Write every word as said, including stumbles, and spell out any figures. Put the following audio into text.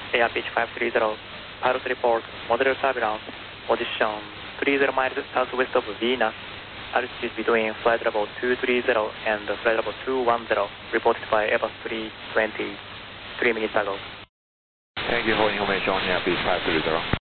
Air Pitch five three zero, pilot report, moderate turbulence, position three zero miles southwest of Venus, altitude between flight level two three zero and flight level two one zero, reported by Airbus three twenty, three minutes ago. Thank you for information on Air Pitch five three zero.